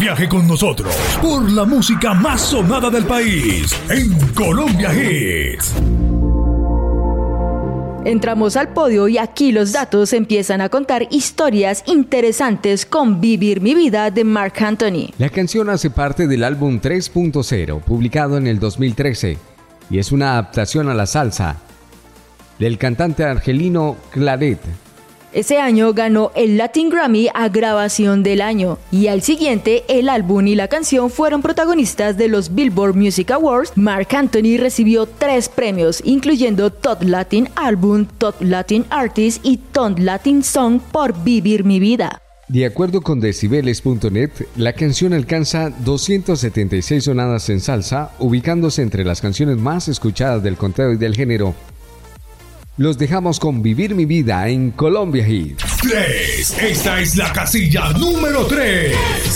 Viaje con nosotros por la música más sonada del país en Colombia Hits. Entramos al podio y aquí los datos empiezan a contar historias interesantes con Vivir mi vida de Marc Anthony. La canción hace parte del álbum 3.0, publicado en el 2013, y es una adaptación a la salsa del cantante argelino Claret. Ese año ganó el Latin Grammy a Grabación del Año y al siguiente el álbum y la canción fueron protagonistas de los Billboard Music Awards. Marc Anthony recibió 3 premios, incluyendo Top Latin Album, Top Latin Artist y Top Latin Song por Vivir mi vida. De acuerdo con decibeles.net, la canción alcanza 276 sonadas en salsa, ubicándose entre las canciones más escuchadas del conteo y del género. Los dejamos con Vivir mi vida en Colombia Hits. 3. Esta es la casilla número 3.